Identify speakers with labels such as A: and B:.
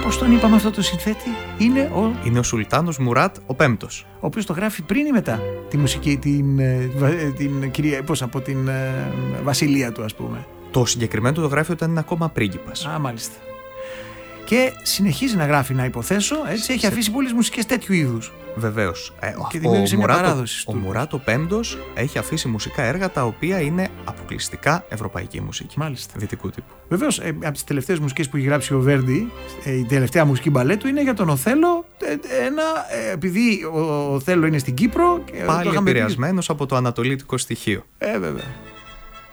A: Πώς τον είπαμε αυτό το συνθέτη?
B: Είναι ο Σουλτάνος Μουράτ ο Πέμπτος.
A: Ο οποίος το γράφει πριν ή μετά τη μουσική, την κυρία, πώς, από την βασιλεία του, ας πούμε.
B: Το συγκεκριμένο το γράφει όταν είναι ακόμα πρίγκιπας.
A: Α, μάλιστα. Και συνεχίζει να γράφει, να υποθέσω, έτσι, έχει αφήσει πολλές μουσικές τέτοιου είδους.
B: Βεβαίως.
A: Και δημιούργησε μια παράδοση.
B: Ο Μουράτ ο Πέμπτος έχει αφήσει μουσικά έργα τα οποία είναι αποκλειστικά ευρωπαϊκή μουσική.
A: Μάλιστα.
B: Δυτικού τύπου.
A: Βεβαίως, από τις τελευταίες μουσικές που έχει γράψει ο Βέρντι, η τελευταία μουσική μπαλέτου είναι για τον Οθέλο. Επειδή ο Οθέλο είναι στην Κύπρο.
B: Πάλι επηρεασμένος από το ανατολίτικο στοιχείο.
A: Βέβαια.